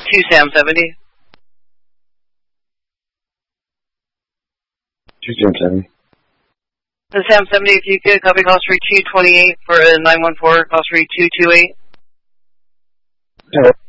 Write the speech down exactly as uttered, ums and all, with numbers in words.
two Sam seventy. two Sam seventy. The Sam seventy, if you could, copy call street two twenty-eight for a nine one four, call street two two eight. Hello.